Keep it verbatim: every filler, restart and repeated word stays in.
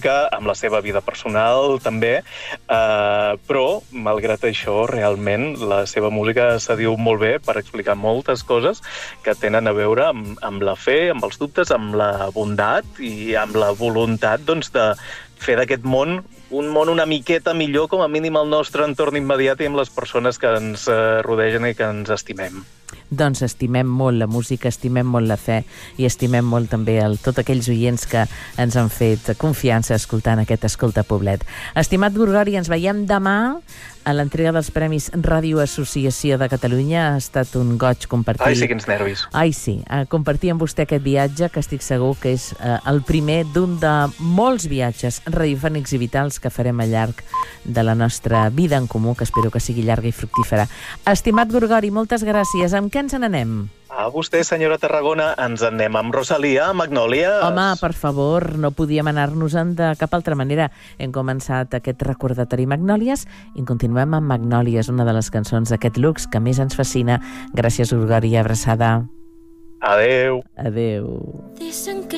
música, amb la seva vida personal també, eh, però, malgrat això, realment la seva música se diu molt bé per explicar moltes coses que tenen a veure amb, amb la fe, amb els dubtes, amb la bondat i amb la voluntat doncs, de fer d'aquest món un món una miqueta millor, com a mínim al nostre entorn immediat i amb les persones que ens eh, rodegen i que ens estimem. Doncs estimem molt la música, estimem molt la fe i estimem molt també el, tots aquells oients que ens han fet confiança escoltant aquest Escolta Poblet. Estimat Gorgori, ens veiem demà a l'entrega dels Premis Ràdio Associació de Catalunya. Ha estat un goig compartir... Ai, sí, quins nervis. Ai, sí. Compartir amb vostè aquest viatge, que estic segur que és eh, el primer d'un de molts viatges radiofònics i vitals que farem al llarg de la nostra vida en comú, que espero que sigui llarga i fructífera. Estimat Gorgori, moltes gràcies. Amb què ens n'anem? A vostè, senyora Tarragona, ens en anem amb Rosalia, Magnòlies. Home, per favor, no podíem anar-nos-en de cap altra manera. Hem començat aquest recordatori Magnòlies i continuem amb Magnòlies, una de les cançons d'aquest luxe que més ens fascina. Gràcies, Gorgori, abraçada. Adeu. Adeu.